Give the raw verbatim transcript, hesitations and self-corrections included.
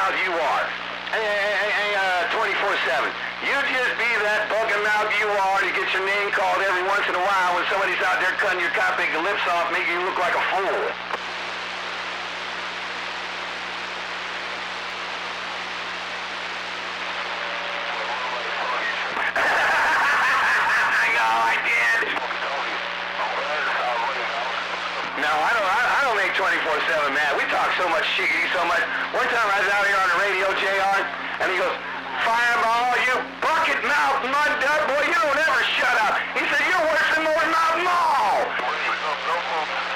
mouth you are. Hey, hey, hey, hey, uh, twenty-four seven. You just be that bugging mouth you are to get your name called every once in a while when somebody's out there cutting your copy lips off, making you look like a fool. No, I don't. I, I don't make twenty-four seven mad. We talk so much shiggity, so much. One time I was out here on the radio, J R, and he goes, "Fireball, you bucket mouth mud duck, boy, you don't ever shut up." He said, "You're worse than North Mountain Mall."